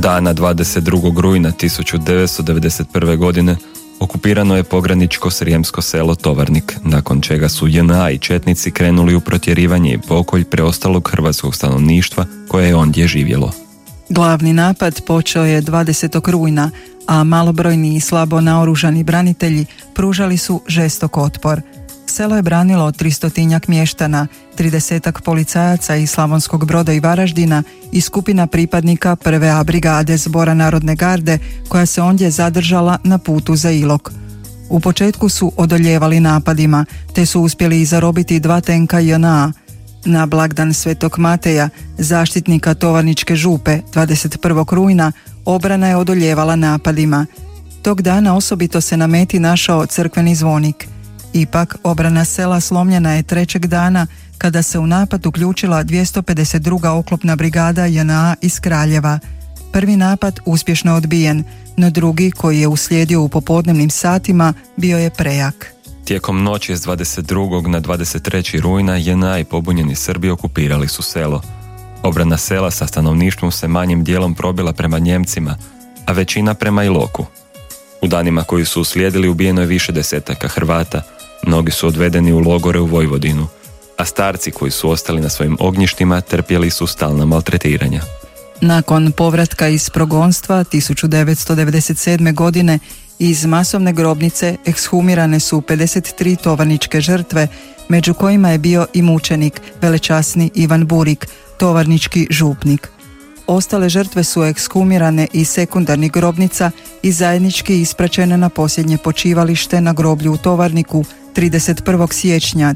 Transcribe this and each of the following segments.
Dana 22. rujna 1991. godine okupirano je pograničko srijemsko selo Tovarnik, nakon čega su JNA i četnici krenuli u protjerivanje i pokolj preostalog hrvatskog stanovništva koje je ondje živjelo. Glavni napad počeo je 20. rujna, a malobrojni i slabo naoružani branitelji pružali su žestok otpor. Selo je branilo 300-tinjak mještana, 30-ak policajaca iz Slavonskog Broda i Varaždina i skupina pripadnika prve A brigade Zbora narodne garde koja se ondje zadržala na putu za Ilok. U početku su odoljevali napadima, te su uspjeli i zarobiti 2 tenka JNA. Na blagdan Svetog Mateja, zaštitnika Tovarničke župe, 21. rujna, obrana je odoljevala napadima. Tog dana osobito se na meti našao crkveni zvonik. Ipak, obrana sela slomljena je 3. dana kada se u napad uključila 252. oklopna brigada JNA iz Kraljeva. Prvi napad uspješno odbijen, no drugi, koji je uslijedio u popodnevnim satima, bio je prejak. Tijekom noći s 22. na 23. rujna JNA i pobunjeni Srbi okupirali su selo. Obrana sela sa stanovništvom se manjim dijelom probila prema Njemcima, a većina prema Iloku. U danima koji su uslijedili ubijeno je više desetaka Hrvata, mnogi su odvedeni u logore u Vojvodinu, a starci koji su ostali na svojim ognjištima trpjeli su stalna maltretiranja. Nakon povratka iz progonstva 1997. godine iz masovne grobnice ekshumirane su 53 tovarničke žrtve, među kojima je bio i mučenik, velečasni Ivan Burik, tovarnički župnik. Ostale žrtve su ekshumirane iz sekundarnih grobnica i zajednički ispraćene na posljednje počivalište na groblju u Tovarniku 31. siječnja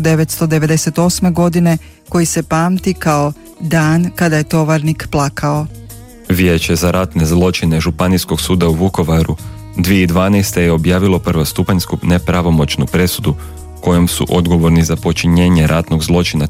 1998. godine, koji se pamti kao dan kada je Tovarnik plakao. Vijeće za ratne zločine Županijskog suda u Vukovaru 2012. je objavilo prvostupanjsku nepravomoćnu presudu kojom su odgovorni za počinjenje ratnog zločina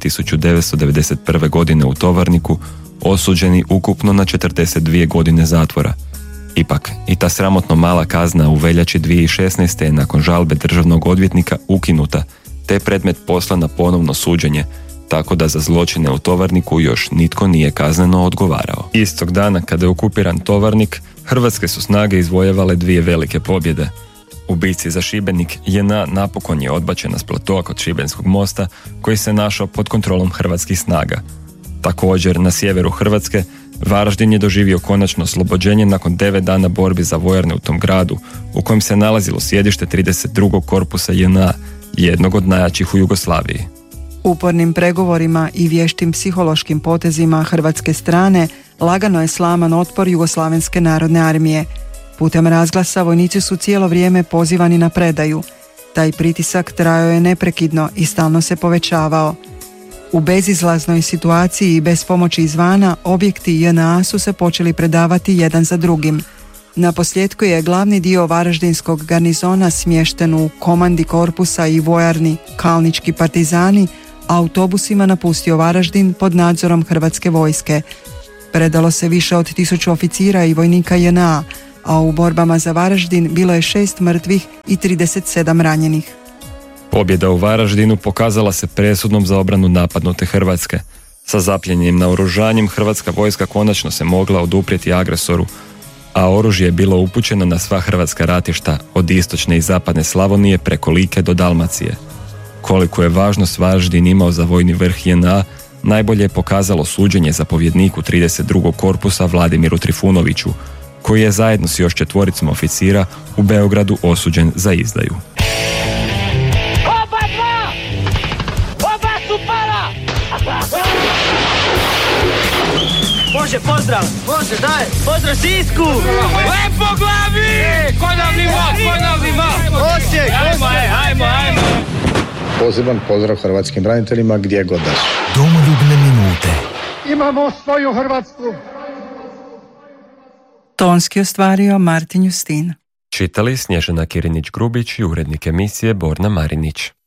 1991. godine u Tovarniku osuđeni ukupno na 42 godine zatvora. Ipak, i ta sramotno mala kazna u veljači 2016. je nakon žalbe državnog odvjetnika ukinuta, te predmet poslan na ponovno suđenje, tako da za zločine u Tovarniku još nitko nije kazneno odgovarao. Istog dana kada je okupiran Tovarnik, hrvatske su snage izvojevale 2 velike pobjede. U bici za Šibenik JNA napokon je odbačena s platoa kod Šibenskog mosta, koji se našao pod kontrolom hrvatskih snaga. Također, na sjeveru Hrvatske, Varaždin je doživio konačno oslobođenje nakon 9 dana borbi za vojarne u tom gradu, u kojem se nalazilo sjedište 32. korpusa JNA, jednog od najjačih u Jugoslaviji. Upornim pregovorima i vještim psihološkim potezima hrvatske strane lagano je slaman otpor Jugoslavenske narodne armije. Putem razglasa vojnici su cijelo vrijeme pozivani na predaju. Taj pritisak trajao je neprekidno i stalno se povećavao. U bezizlaznoj situaciji i bez pomoći izvana, objekti JNA su se počeli predavati jedan za drugim. Naposljetku je glavni dio varaždinskog garnizona smješten u komandi korpusa i vojarni Kalnički partizani, autobusima napustio Varaždin pod nadzorom hrvatske vojske. Predalo se više od 1000 oficira i vojnika JNA, a u borbama za Varaždin bilo je 6 mrtvih i 37 ranjenih. Pobjeda u Varaždinu pokazala se presudnom za obranu napadnute Hrvatske. Sa zapljenjenim naoružanjem hrvatska vojska konačno se mogla oduprijeti agresoru, a oružje je bilo upućeno na sva hrvatska ratišta od istočne i zapadne Slavonije preko Like do Dalmacije. Koliko je važnost Varaždin imao za vojni vrh JNA, najbolje je pokazalo suđenje zapovjedniku 32. korpusa Vladimiru Trifunoviću, koji je zajedno s još 4 oficira u Beogradu osuđen za izdaju. Može, pozdrav! Može, daj! Pozdrav Sisku! Lepo glavi! Ko nam Osijek! Ajmo! Pozivan pozdrav hrvatskim braniteljima gdje god da su. Domoljubne minute. Imamo svoju Hrvatsku! Tonski ostvario Martin Justin. Čitali Snježana Kirinić-Grubić i urednik emisije Borna Marinić.